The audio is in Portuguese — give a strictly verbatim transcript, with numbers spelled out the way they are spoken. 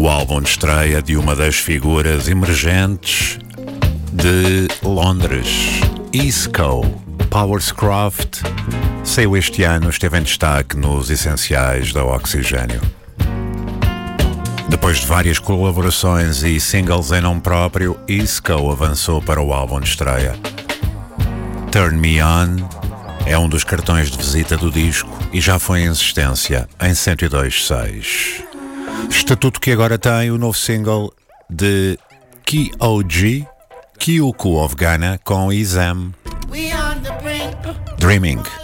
o álbum de estreia de uma das figuras emergentes de Londres, Isco. Powerscroft saiu este ano, esteve em destaque nos essenciais da Oxigênio. Depois de várias colaborações e singles em nome próprio, Isco avançou para o álbum de estreia. Turn Me On é um dos cartões de visita do disco e já foi em existência em cento e dois ponto seis. Estatuto que agora tem o novo single de K O G, Kyuku of Ghana, com Izem, Dreaming.